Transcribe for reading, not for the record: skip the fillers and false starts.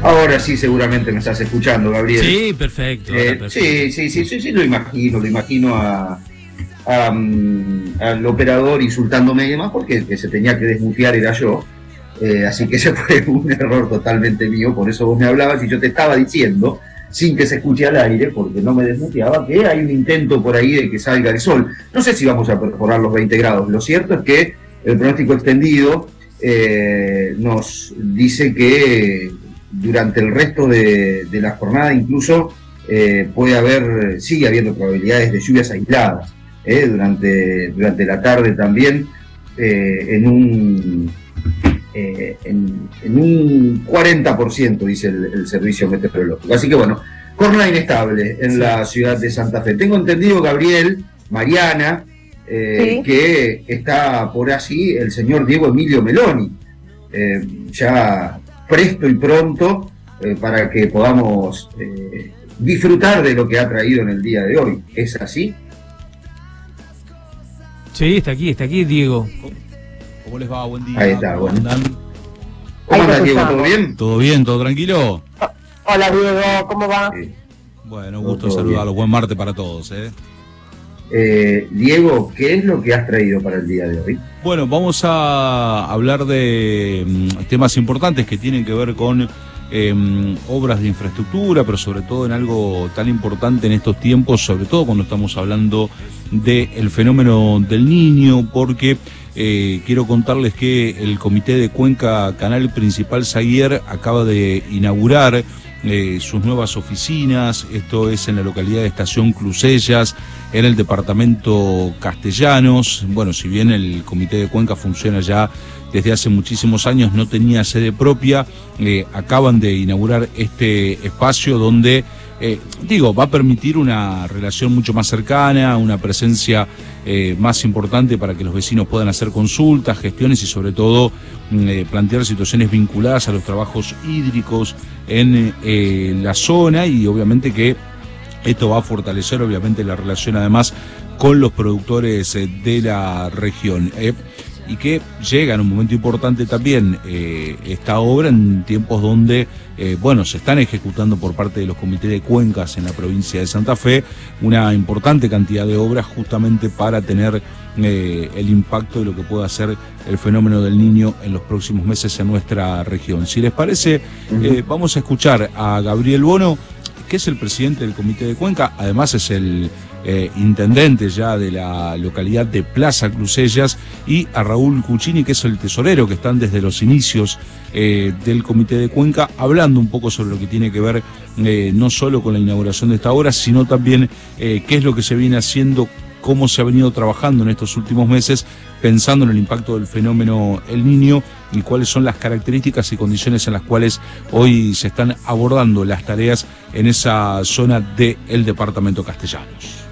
Ahora sí, seguramente me estás escuchando, Gabriel. Sí, perfecto. Perfecto. Sí, lo imagino al operador insultándome y demás, porque el que se tenía que desmutear era yo. Así que ese fue un error totalmente mío, por eso vos me hablabas y yo te estaba diciendo, sin que se escuche al aire, porque no me desmuteaba, que hay un intento por ahí de que salga el sol. No sé si vamos a perforar los 20 grados. Lo cierto es que el pronóstico extendido nos dice que durante el resto de la jornada incluso sigue habiendo probabilidades de lluvias aisladas durante la tarde también en un 40%, dice el servicio meteorológico. Así que bueno, jornada inestable en la ciudad de Santa Fe. Tengo entendido, Gabriel, Mariana, que está por allí el señor Diego Emilio Meloni, ya presto y pronto para que podamos disfrutar de lo que ha traído en el día de hoy. ¿Es así? Sí, está aquí Diego. ¿Cómo les va? Buen día. Ahí está, bueno. ¿Cómo anda, Diego? ¿Todo bien? ¿Todo bien? ¿Todo tranquilo? Hola, Diego, ¿cómo va? Bueno, un gusto saludarlos. Buen martes para todos, Diego, ¿qué es lo que has traído para el día de hoy? Bueno, vamos a hablar de temas importantes que tienen que ver con obras de infraestructura, pero sobre todo en algo tan importante en estos tiempos, sobre todo cuando estamos hablando del fenómeno del Niño, porque quiero contarles que el Comité de Cuenca Canal Principal Zaguier acaba de inaugurar sus nuevas oficinas. Esto es en la localidad de Estación Crucellas, en el departamento Castellanos. Bueno, si bien el Comité de Cuenca funciona ya desde hace muchísimos años, no tenía sede propia, acaban de inaugurar este espacio donde va a permitir una relación mucho más cercana, una presencia más importante para que los vecinos puedan hacer consultas, gestiones y sobre todo plantear situaciones vinculadas a los trabajos hídricos en la zona, y obviamente que esto va a fortalecer obviamente la relación además con los productores de la región. Y que llega en un momento importante también esta obra en tiempos donde se están ejecutando por parte de los comités de cuencas en la provincia de Santa Fe una importante cantidad de obras justamente para tener el impacto de lo que pueda ser el fenómeno del Niño en los próximos meses en nuestra región. Si les parece, vamos a escuchar a Gabriel Bono, que es el presidente del Comité de Cuenca, además es el intendente ya de la localidad de Plaza Crucellas, y a Raúl Cuccini, que es el tesorero, que están desde los inicios del Comité de Cuenca, hablando un poco sobre lo que tiene que ver no solo con la inauguración de esta obra, sino también qué es lo que se viene haciendo, cómo se ha venido trabajando en estos últimos meses, pensando en el impacto del fenómeno El Niño y cuáles son las características y condiciones en las cuales hoy se están abordando las tareas en esa zona del departamento Castellanos.